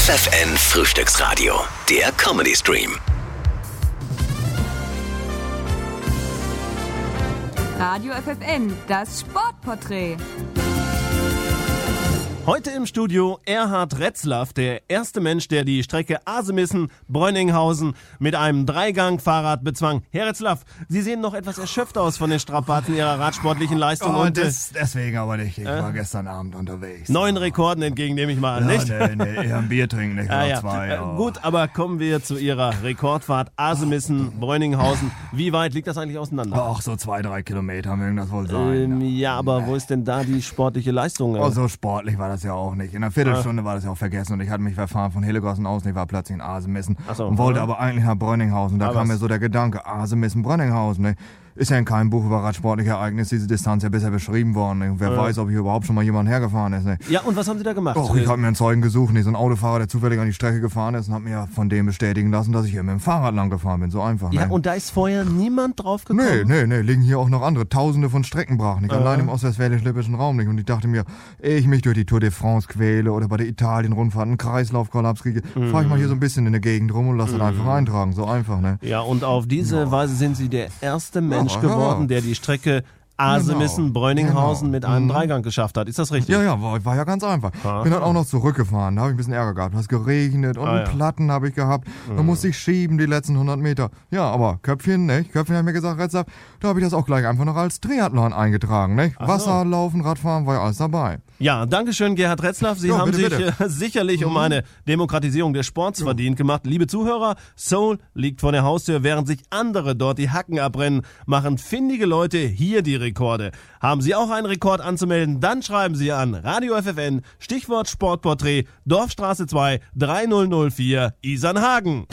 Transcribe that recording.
FFN Frühstücksradio, der Comedy Stream. Radio FFN, das Sportporträt. Heute im Studio Erhard Retzlaff, der erste Mensch, der die Strecke Asemissen-Bräuninghausen mit einem Dreigang-Fahrrad bezwang. Herr Retzlaff, Sie sehen noch etwas erschöpft aus von den Strapazen Ihrer radsportlichen Leistung. Deswegen aber nicht. Ich war gestern Abend unterwegs. Neuen Rekorden entgegen, nehme ich mal an, nicht? Nee, eher ein Bier trinken, nicht nur zwei. Ja. Gut, aber kommen wir zu Ihrer Rekordfahrt Asemissen-Bräuninghausen. Wie weit liegt das eigentlich auseinander? Ach, so 2-3 Kilometer mögen das wohl sein. Ja, aber wo ist denn da die sportliche Leistung? Oh, so sportlich war das ja auch nicht. In einer Viertelstunde war das ja auch vergessen und ich hatte mich verfahren von Hillegossen aus und ich war plötzlich in Asemissen und wollte aber eigentlich nach Brönninghausen. Da kam mir so der Gedanke, Asemissen-Brönninghausen, ne? Ist ja in keinem Buch über radsportliche Ereignisse diese Distanz ja bisher beschrieben worden. Ne? Wer weiß, ob hier überhaupt schon mal jemand hergefahren ist. Ne? Ja, und was haben Sie da gemacht? Och, ich habe mir einen Zeugen gesucht, so ein Autofahrer, der zufällig an die Strecke gefahren ist und hat mir von dem bestätigen lassen, dass ich hier mit dem Fahrrad lang gefahren bin. So einfach. Ja, ne? und da ist vorher niemand drauf gekommen? Nee, liegen hier auch noch andere. Tausende von Streckenbrachen. Ich allein im ostwestfälisch-lippischen Raum nicht. Und ich dachte mir, ehe ich mich durch die Tour de France quäle oder bei der Italien-Rundfahrt einen Kreislaufkollaps kriege, fahre ich mal hier so ein bisschen in der Gegend rum und lasse das einfach eintragen. So einfach, ne? Ja, und auf diese Weise sind Sie der erste Mensch geworden, der die Strecke Asemissen-Bräuninghausen mit einem Dreigang geschafft hat. Ist das richtig? Ja, war ja ganz einfach. Bin dann auch noch zurückgefahren. Da habe ich ein bisschen Ärger gehabt. Es hat geregnet und einen Platten habe ich gehabt. Da musste ich schieben die letzten 100 Meter. Ja, aber Köpfchen, ne? Köpfchen hat mir gesagt, Retzlaff, da habe ich das auch gleich einfach noch als Triathlon eingetragen, ne? Wasser, Laufen, Radfahren, war ja alles dabei. Ja, dankeschön, Gerhard Retzlaff. Sie haben sich sicherlich um eine Demokratisierung des Sports verdient gemacht. Liebe Zuhörer, Seoul liegt vor der Haustür, während sich andere dort die Hacken abbrennen, machen findige Leute hier die Rekorde. Haben Sie auch einen Rekord anzumelden? Dann schreiben Sie an Radio FFN, Stichwort Sportporträt, Dorfstraße 2, 3004, Isernhagen.